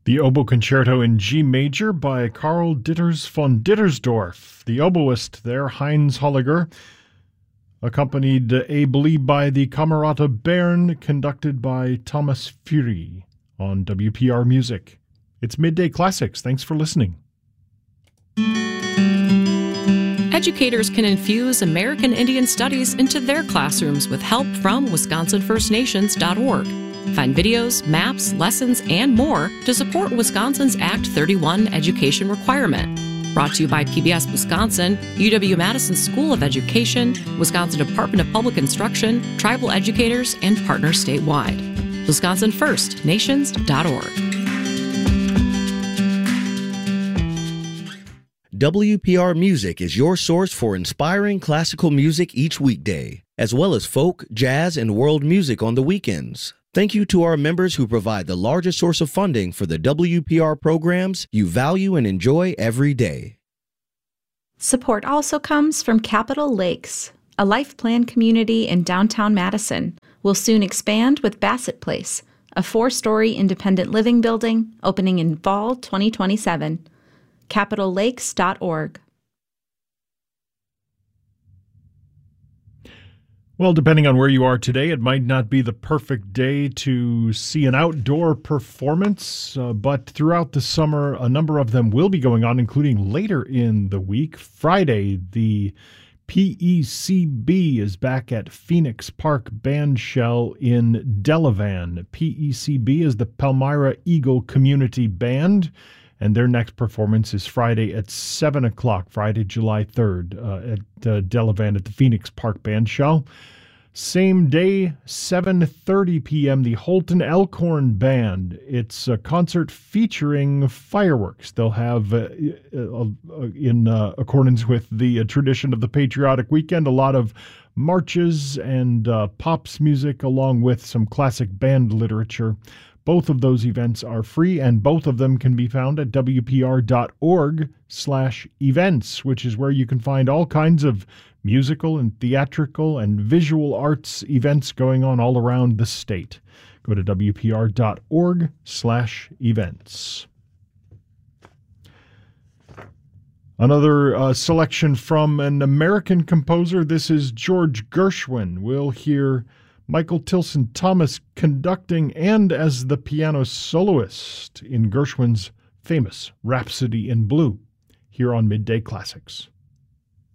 The Oboe Concerto in G Major by Karl Ditters von Dittersdorf. The oboist there, Heinz Holliger, accompanied ably by the Camerata Bern, conducted by Thomas Fury on WPR Music. It's Midday Classics. Thanks for listening. Educators can infuse American Indian Studies into their classrooms with help from WisconsinFirstNations.org. Find videos, maps, lessons, and more to support Wisconsin's Act 31 education requirement. Brought to you by PBS Wisconsin, UW-Madison School of Education, Wisconsin Department of Public Instruction, tribal educators, and partners statewide. WisconsinFirstNations.org. WPR Music is your source for inspiring classical music each weekday, as well as folk, jazz, and world music on the weekends. Thank you to our members who provide the largest source of funding for the WPR programs you value and enjoy every day. Support also comes from Capitol Lakes, a life plan community in downtown Madison. Will soon expand with Bassett Place, a 4-story independent living building opening in fall 2027. CapitolLakes.org. Well, depending on where you are today, it might not be the perfect day to see an outdoor performance, but throughout the summer, a number of them will be going on, including later in the week. Friday, the PECB is back at Phoenix Park Bandshell in Delavan. PECB is the Palmyra Eagle Community Band, and their next performance is Friday at 7 o'clock, Friday, July 3rd, at Delavan at the Phoenix Park Bandshell. Same day, 7:30 p.m., the Holton Elkhorn Band. It's a concert featuring fireworks. They'll have, in accordance with the tradition of the Patriotic Weekend, a lot of marches and pops music along with some classic band literature. Both of those events are free, and both of them can be found at wpr.org/events, which is where you can find all kinds of musical and theatrical and visual arts events going on all around the state. Go to wpr.org/events. Another selection from an American composer. This is George Gershwin. We'll hear Michael Tilson Thomas conducting and as the piano soloist in Gershwin's famous Rhapsody in Blue here on Midday Classics.